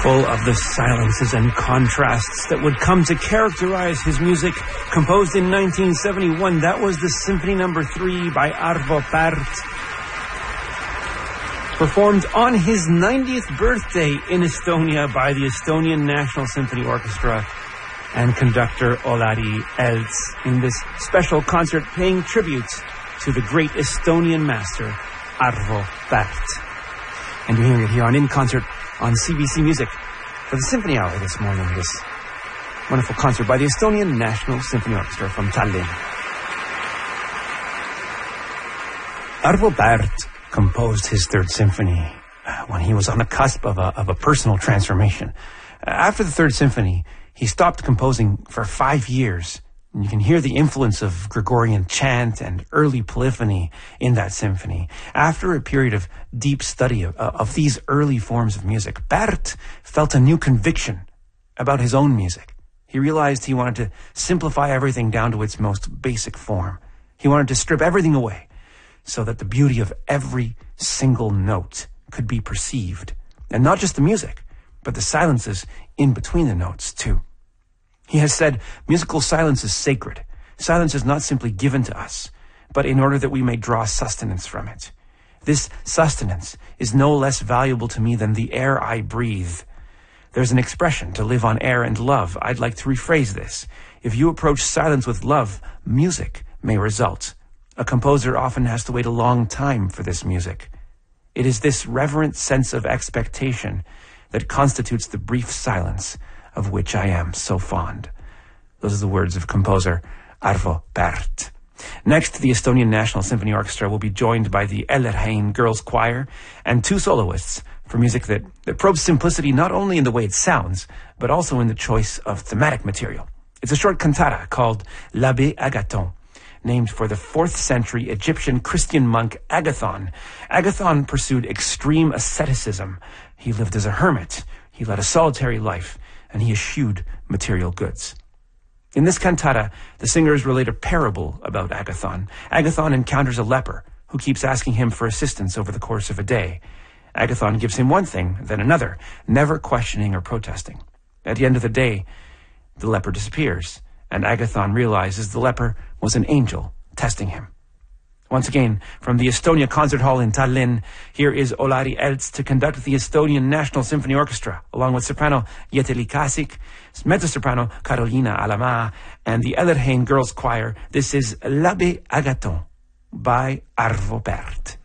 Full of the silences and contrasts that would come to characterize his music, composed in 1971, that was the Symphony No. 3 by Arvo Pärt, performed on his 90th birthday in Estonia by the Estonian National Symphony Orchestra and conductor Olari Elts in this special concert paying tribute to the great Estonian master, Arvo Pärt. And you're hearing it here on In Concert on CBC Music for the Symphony Hour this morning, this wonderful concert by the Estonian National Symphony Orchestra from Tallinn. Arvo Pärt composed his Third Symphony when he was on the cusp of a personal transformation. After the Third Symphony, he stopped composing for 5 years. And you can hear the influence of Gregorian chant and early polyphony in that symphony. After a period of deep study of these early forms of music, Pärt felt a new conviction about his own music. He realized he wanted to simplify everything down to its most basic form. He wanted to strip everything away so that the beauty of every single note could be perceived. And not just the music, but the silences in between the notes too. He has said, musical silence is sacred. Silence is not simply given to us, but in order that we may draw sustenance from it. This sustenance is no less valuable to me than the air I breathe. There's an expression, to live on air and love. I'd like to rephrase this. If you approach silence with love, music may result. A composer often has to wait a long time for this music. It is this reverent sense of expectation that constitutes the brief silence of which I am so fond. Those are the words of composer Arvo Pärt. Next, the Estonian National Symphony Orchestra will be joined by the Ellerheim Girls Choir and 2 soloists for music that probes simplicity not only in the way it sounds, but also in the choice of thematic material. It's a short cantata called L'Abbé Agathon, named for the 4th century Egyptian Christian monk Agathon. Agathon pursued extreme asceticism. He lived as a hermit. He led a solitary life, and he eschewed material goods. In this cantata, the singers relate a parable about Agathon. Agathon encounters a leper who keeps asking him for assistance over the course of a day. Agathon gives him one thing, then another, never questioning or protesting. At the end of the day, the leper disappears, and Agathon realizes the leper was an angel testing him. Once again, from the Estonia Concert Hall in Tallinn, here is Olari Elts to conduct the Estonian National Symphony Orchestra, along with soprano Jeteli Kasik, mezzo-soprano Carolina Alamaa, and the Ellerheim Girls Choir. This is L'Abbé Agathon by Arvo Pärt.